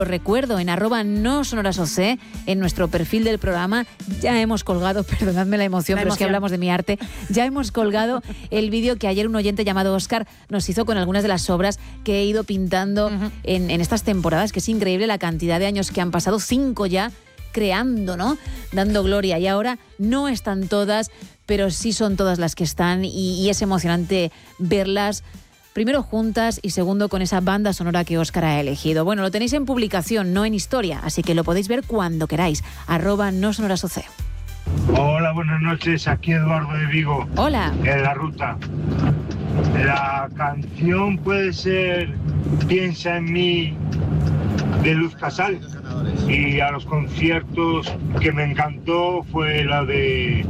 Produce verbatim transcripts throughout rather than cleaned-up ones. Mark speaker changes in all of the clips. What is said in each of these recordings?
Speaker 1: Os recuerdo, en arroba no sonoras oc, en nuestro perfil del programa, ya hemos colgado, perdonadme la emoción,
Speaker 2: la
Speaker 1: pero
Speaker 2: emoción.
Speaker 1: es que hablamos de mi arte, ya hemos colgado el vídeo que ayer un oyente llamado Óscar nos hizo con algunas de las obras que he ido pintando uh-huh. en, en estas temporadas, que es increíble la cantidad de años que han pasado, cinco ya, creando, ¿no? Dando gloria. Y ahora no están todas, pero sí son todas las que están y, y es emocionante verlas. Primero juntas y segundo con esa banda sonora que Óscar ha elegido. Bueno, lo tenéis en publicación, no en historia, así que lo podéis ver cuando queráis. Arroba no sonoras oc.
Speaker 3: Hola, buenas noches. Aquí Eduardo de Vigo.
Speaker 1: Hola.
Speaker 3: En la ruta. La canción puede ser Piensa en mí de Luz Casal. Y a los conciertos que me encantó fue la de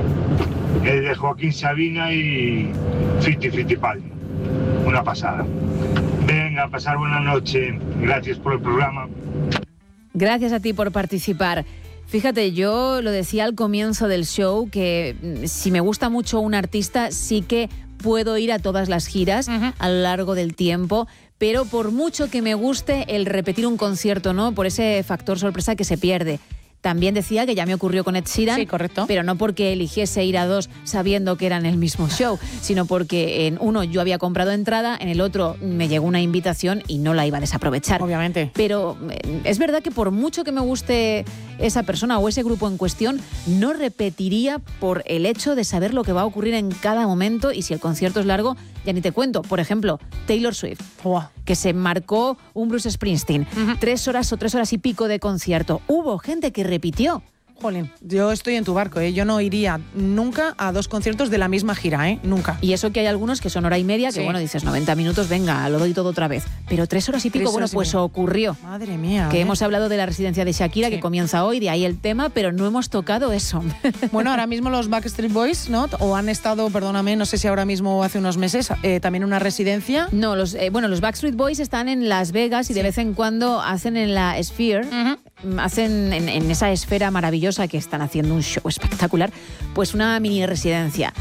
Speaker 3: el de Joaquín Sabina y Fiti Fitipaldi. Una pasada. Venga, pasar buena noche. Gracias por el programa.
Speaker 1: Gracias a ti por participar. Fíjate, yo lo decía al comienzo del show, que si me gusta mucho un artista, sí que puedo ir a todas las giras uh-huh. a lo largo del tiempo, pero por mucho que me guste el repetir un concierto, ¿no? Por ese factor sorpresa que se pierde. También decía que ya me ocurrió con Ed Sheeran,
Speaker 2: sí, correcto.
Speaker 1: Pero no porque eligiese ir a dos sabiendo que eran el mismo show, sino porque en uno yo había comprado entrada, en el otro me llegó una invitación y no la iba a desaprovechar.
Speaker 2: Obviamente.
Speaker 1: Pero es verdad que por mucho que me guste esa persona o ese grupo en cuestión, no repetiría por el hecho de saber lo que va a ocurrir en cada momento, y si el concierto es largo, ya ni te cuento. Por ejemplo, Taylor Swift,
Speaker 2: wow.
Speaker 1: que se marcó un Bruce Springsteen, uh-huh. tres horas o tres horas y pico de concierto. Hubo gente que repitió.
Speaker 2: Jolín, yo estoy en tu barco, ¿eh? Yo no iría nunca a dos conciertos de la misma gira, ¿eh? Nunca.
Speaker 1: Y eso que hay algunos que son hora y media, que sí. bueno, dices noventa minutos, venga, lo doy todo otra vez. Pero tres horas y pico, bueno, pues ocurrió.
Speaker 2: Madre mía.
Speaker 1: Que
Speaker 2: ¿eh?
Speaker 1: hemos hablado de la residencia de Shakira, sí. que comienza hoy, de ahí el tema, pero no hemos tocado eso.
Speaker 2: Bueno, ahora mismo los Backstreet Boys, ¿no? O han estado, perdóname, no sé si ahora mismo o hace unos meses, eh, también una residencia.
Speaker 1: No, los eh, bueno, los Backstreet Boys están en Las Vegas y sí. de vez en cuando hacen en la Sphere, uh-huh. hacen en, en esa esfera maravillosa que están haciendo un show espectacular, pues una mini residencia.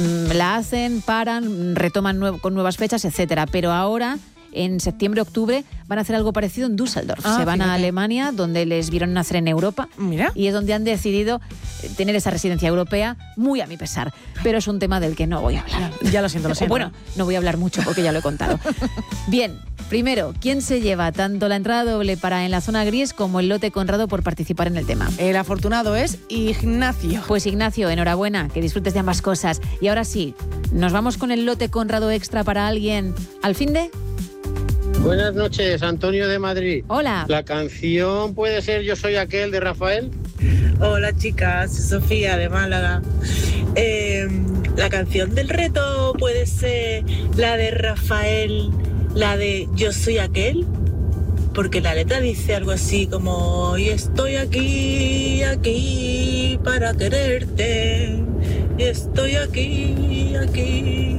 Speaker 1: La hacen, paran, retoman nuevo, con nuevas fechas, etcétera. Pero ahora, en septiembre, octubre, van a hacer algo parecido en Düsseldorf. Ah, Se van fíjate. a Alemania, donde les vieron nacer en Europa.
Speaker 2: Mira.
Speaker 1: Y es donde han decidido tener esa residencia europea, muy a mi pesar. Pero es un tema del que no voy a hablar.
Speaker 2: Ya lo siento, lo siento.
Speaker 1: Bueno, no voy a hablar mucho porque ya lo he contado. Bien, primero, ¿quién se lleva tanto la entrada doble para En la Zona Gris como el lote Conrado por participar en el tema?
Speaker 2: El afortunado es Ignacio.
Speaker 1: Pues Ignacio, enhorabuena, que disfrutes de ambas cosas. Y ahora sí, ¿nos vamos con el lote Conrado extra para alguien al fin de...?
Speaker 4: Buenas noches, Antonio de Madrid.
Speaker 1: Hola.
Speaker 4: La canción puede ser Yo soy aquel de Rafael.
Speaker 5: Hola chicas, soy Sofía de Málaga. Eh, la canción del reto puede ser la de Rafael, la de Yo soy aquel, porque la letra dice algo así como y estoy aquí, aquí para quererte, y estoy aquí, aquí.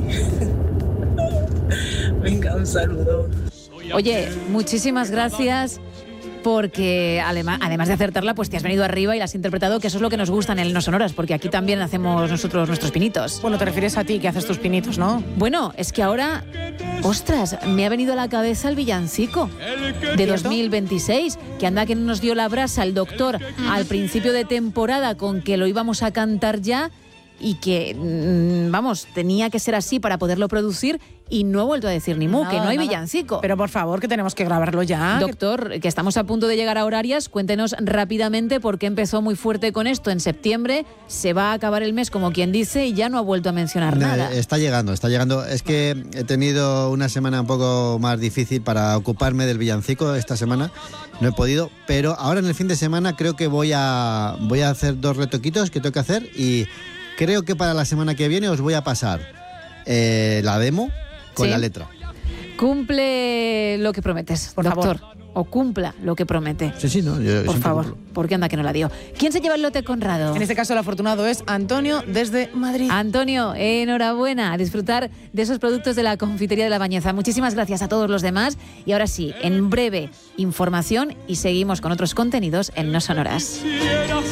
Speaker 5: Venga, un saludo.
Speaker 1: Oye, muchísimas gracias, porque además, además de acertarla, pues te has venido arriba y la has interpretado, que eso es lo que nos gusta en el No Sonoras, porque aquí también hacemos nosotros nuestros pinitos.
Speaker 2: Bueno, te refieres a ti, que haces tus pinitos, ¿no?
Speaker 1: Bueno, es que ahora, ostras, me ha venido a la cabeza el villancico de dos mil veintiséis, que anda que nos dio la brasa el doctor al principio de temporada con que lo íbamos a cantar ya, y que, vamos, tenía que ser así para poderlo producir, y no he vuelto a decir ni mu, que no hay nada. Villancico.
Speaker 2: Pero por favor, que tenemos que grabarlo ya.
Speaker 1: Doctor, que estamos a punto de llegar a horarias, cuéntenos rápidamente por qué empezó muy fuerte con esto en septiembre, se va a acabar el mes como quien dice y ya no ha vuelto a mencionar
Speaker 6: no,
Speaker 1: nada.
Speaker 6: Está llegando, está llegando. Es que he tenido una semana un poco más difícil para ocuparme del villancico esta semana, no he podido, pero ahora en el fin de semana creo que voy a, voy a hacer dos retoquitos que tengo que hacer, y creo que para la semana que viene os voy a pasar eh, la demo con ¿sí? la letra.
Speaker 1: Cumple lo que prometes,
Speaker 2: por
Speaker 1: doctor.
Speaker 2: Favor.
Speaker 1: O cumpla lo que promete.
Speaker 6: Sí, sí, no. Yo
Speaker 1: por favor,
Speaker 6: cumplo.
Speaker 1: porque anda que no la dio. ¿Quién se lleva el lote Conrado?
Speaker 2: En este caso el afortunado es Antonio desde Madrid.
Speaker 1: Antonio, enhorabuena, a disfrutar de esos productos de la Confitería de la Bañeza. Muchísimas gracias a todos los demás. Y ahora sí, en breve, información y seguimos con otros contenidos en No Sonoras.